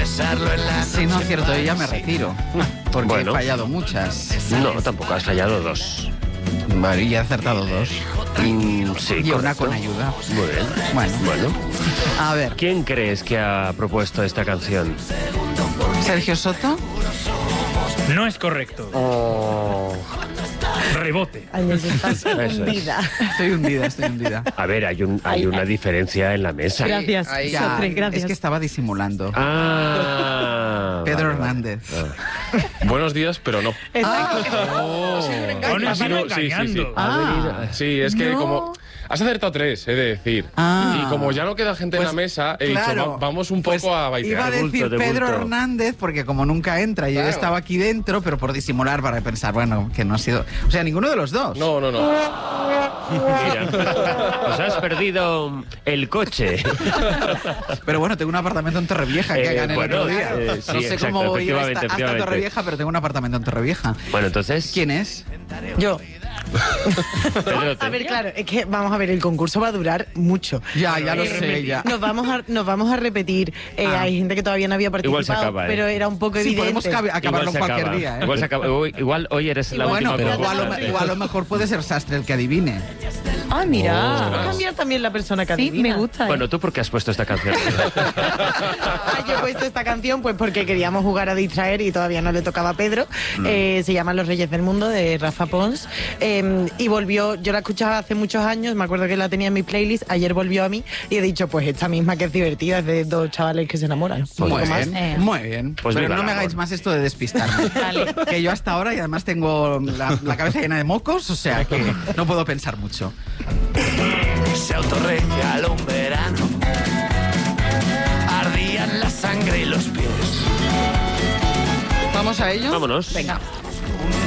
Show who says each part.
Speaker 1: besarlo en la
Speaker 2: Si no acierto ya me retiro. Porque
Speaker 3: Bueno.
Speaker 2: he fallado muchas.
Speaker 3: No, tampoco has fallado 2.
Speaker 2: Vale, y he acertado 2.
Speaker 3: Sí,
Speaker 2: Y una
Speaker 3: correcto.
Speaker 2: con ayuda.
Speaker 3: Muy bien.
Speaker 2: Bueno. A ver,
Speaker 3: ¿Quién crees que ha propuesto esta canción?
Speaker 2: Sergio Soto.
Speaker 4: No es correcto.
Speaker 3: Oh.
Speaker 4: Rebote.
Speaker 5: Años estás
Speaker 3: Eso es.
Speaker 5: hundida.
Speaker 2: Estoy hundida.
Speaker 3: A ver, hay una diferencia en la mesa.
Speaker 5: Gracias,
Speaker 2: Ahí ya.
Speaker 5: Sotre, gracias.
Speaker 2: Es que estaba disimulando.
Speaker 3: Ah.
Speaker 2: Pedro
Speaker 3: vale, vale.
Speaker 2: Hernández.
Speaker 6: Buenos días, pero no.
Speaker 4: No nos
Speaker 6: Sí,
Speaker 4: sigo
Speaker 6: sí, sí.
Speaker 4: engañando.
Speaker 6: Sí, es que como... Has acertado 3, he de decir.
Speaker 2: Ah.
Speaker 6: Y como ya no queda gente en la mesa, he dicho, vamos un poco
Speaker 2: pues
Speaker 6: a baitear.
Speaker 2: Iba a
Speaker 3: De
Speaker 2: decir
Speaker 3: bulto, de
Speaker 2: Pedro
Speaker 3: bulto.
Speaker 2: Hernández, porque como nunca entra, yo
Speaker 6: Claro.
Speaker 2: estaba aquí dentro, pero por disimular, para pensar, bueno, que no ha sido... O sea, ninguno de los dos.
Speaker 6: No.
Speaker 3: Mira, os has perdido el coche.
Speaker 2: Pero bueno, tengo un apartamento en Torrevieja que gané
Speaker 3: bueno,
Speaker 2: el otro día.
Speaker 3: sí,
Speaker 2: No sé
Speaker 3: exacto,
Speaker 2: cómo voy a ir hasta
Speaker 3: efectivamente.
Speaker 2: Torrevieja, pero tengo un apartamento en Torrevieja.
Speaker 3: Bueno, entonces...
Speaker 2: ¿Quién es?
Speaker 5: Yo.
Speaker 3: Pedro,
Speaker 5: A ver, claro, es que vamos a ver, el concurso va a durar mucho.
Speaker 2: Ya lo sé, ya.
Speaker 5: Nos vamos a repetir. Hay gente que todavía no había participado,
Speaker 3: Igual se acaba,
Speaker 5: pero era un poco
Speaker 2: Sí,
Speaker 5: evidente.
Speaker 2: podemos acabarlo
Speaker 3: se
Speaker 2: cualquier
Speaker 3: acaba.
Speaker 2: día, ¿eh?
Speaker 3: Igual se acaba. Igual hoy eres la
Speaker 5: Igual,
Speaker 3: última.
Speaker 2: Bueno, pero
Speaker 3: concursante.
Speaker 2: igual a lo mejor puede ser Sastre el que adivine.
Speaker 7: Ah, mira.
Speaker 5: Va a cambiar también la persona que
Speaker 7: Sí,
Speaker 5: adivina.
Speaker 7: me gusta.
Speaker 3: Bueno, ¿tú por qué has puesto esta canción?
Speaker 5: Yo he puesto esta canción pues porque queríamos jugar a distraer y todavía no le tocaba a Pedro. Se llama Los Reyes del Mundo, de Rafa Pons. Y volvió, yo la escuchaba hace muchos años, me acuerdo que la tenía en mi playlist, ayer volvió a mí y he dicho, pues esta misma que es divertida, es de dos chavales que se enamoran. Un
Speaker 2: Muy
Speaker 5: poco más.
Speaker 2: bien, muy bien.
Speaker 3: Pues
Speaker 2: pero
Speaker 3: viva
Speaker 2: no
Speaker 3: el
Speaker 2: me
Speaker 3: amor.
Speaker 2: hagáis más esto de despistarme.
Speaker 7: Vale.
Speaker 2: Que yo hasta ahora, y además tengo la cabeza llena de mocos, o sea que no puedo pensar mucho.
Speaker 1: Se autorregaló un verano. Ardían la sangre y los pies.
Speaker 2: ¿Vamos a ello?
Speaker 3: Vámonos.
Speaker 7: Venga.